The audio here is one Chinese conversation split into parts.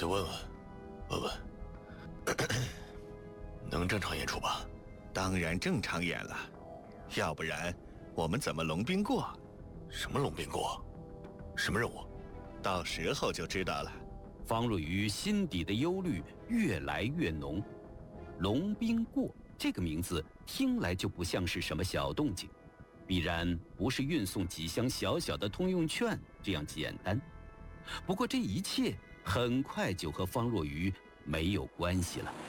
就问问，能正常演出吧？ 当然正常演了，要不然我们怎么龙兵过？ 什么龙兵过？什么任务？ 到时候就知道了。 方若愚心底的忧虑越来越浓。龙兵过这个名字听来就不像是什么小动静，必然不是运送几箱小小的通用券这样简单。不过这一切很快就和方若愚没有关系了。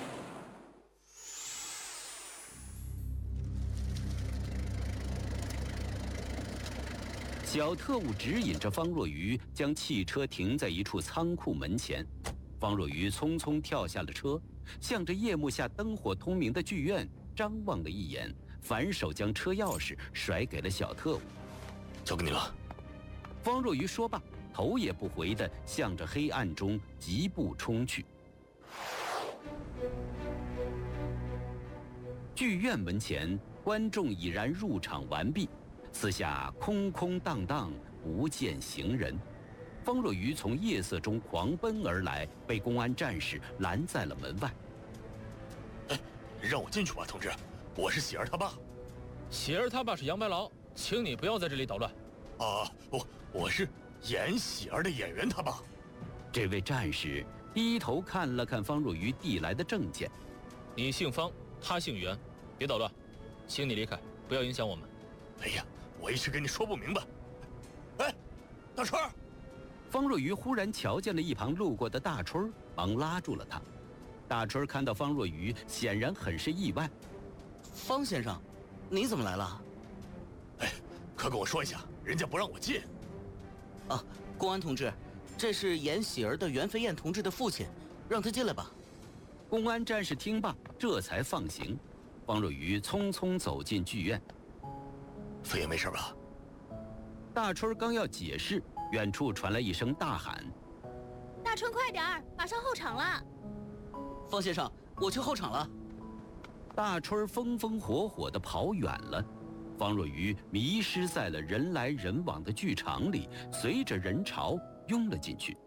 小特务指引着方若愚将汽车停在一处仓库门前，方若愚匆匆跳下了车，向着夜幕下灯火通明的剧院张望了一眼，反手将车钥匙甩给了小特务。 交给你了。 方若愚说罢，头也不回地向着黑暗中疾步冲去。剧院门前，观众已然入场完毕，四下空空荡荡，不见行人。方若愚从夜色中狂奔而来，被公安战士拦在了门外。 哎，让我进去吧，同志，我是喜儿他爸。 喜儿他爸是杨白劳，请你不要在这里捣乱。 啊，我是演喜儿的演员他爸。 这位战士低头看了看方若愚递来的证件。 你姓方，他姓袁，别捣乱，请你离开，不要影响我们。 哎呀，我一直跟你说不明白。哎，大春儿！ 方若愚忽然瞧见了一旁路过的大春，忙拉住了他。大春看到方若愚，显然很是意外。 方先生，你怎么来了？ 哎，快跟我说一下，人家不让我进。 啊，公安同志，这是演喜儿的袁飞燕同志的父亲，让他进来吧。 公安战士听罢，这才放行。方若愚匆匆走进剧院。 飞燕没事吧？ 大春刚要解释，远处传来一声大喊：“ 大春，快点儿，马上后场了！” 方先生，我去后场了。 大春风风火火地跑远了。方若愚迷失在了人来人往的剧场里，随着人潮拥了进去。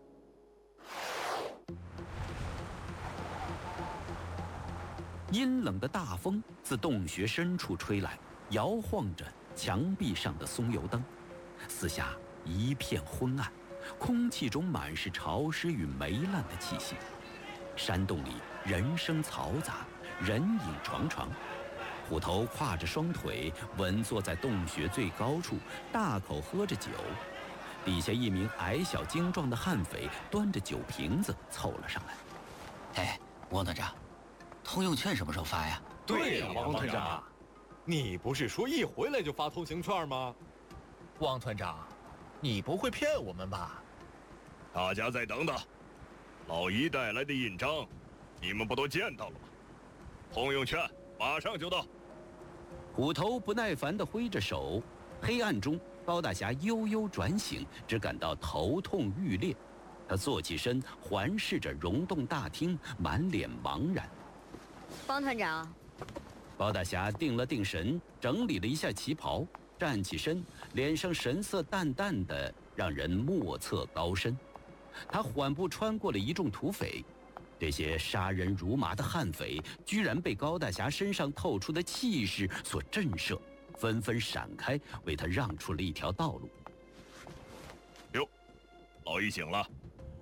阴冷的大风自洞穴深处吹来，摇晃着墙壁上的松油灯，四下一片昏暗，空气中满是潮湿与霉烂的气息。山洞里人声嘈杂，人影幢幢。虎头挎着双腿稳坐在洞穴最高处，大口喝着酒。底下一名矮小精壮的悍匪端着酒瓶子凑了上来。 哎，王团长，通用券什么时候发呀？ 对呀，王团长，你不是说一回来就发通行券吗？ 王团长，你不会骗我们吧？ 大家再等等，老姨带来的印章，你们不都见到了吗？通用券马上就到。 虎头不耐烦地挥着手，黑暗中高大侠悠悠转醒，只感到头痛欲裂。他坐起身，环视着溶洞大厅，满脸茫然。 方团长， 高大侠定了定神，整理了一下旗袍，站起身，脸上神色淡淡的，让人莫测高深。他缓步穿过了一众土匪，这些杀人如麻的悍匪居然被高大侠身上透出的气势所震慑，纷纷闪开，为他让出了一条道路。 哟，老姨醒了，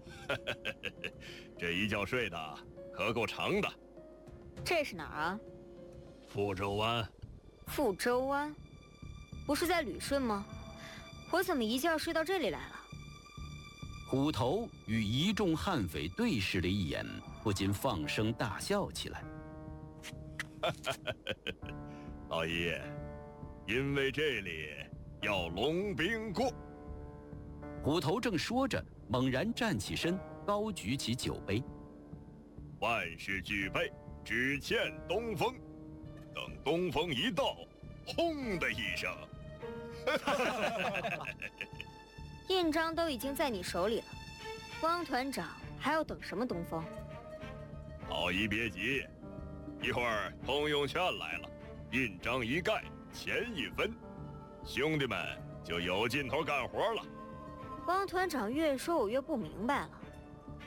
这一觉睡的可够长的。 这是哪儿啊？ 富州湾。 富州湾，不是在旅顺吗？我怎么一觉睡到这里来了？ 虎头与一众悍匪对视了一眼，不禁放声大笑起来。 老姨，因为这里要龙兵过。 虎头正说着，猛然站起身，高举起酒杯。 万事俱备，只欠东风。等东风一到，轰的一声。 印章都已经在你手里了，汪团长还要等什么东风？ 老姨别急，一会儿通用券来了，印章一盖，钱一分，兄弟们就有劲头干活了。 汪团长越说，我越不明白了。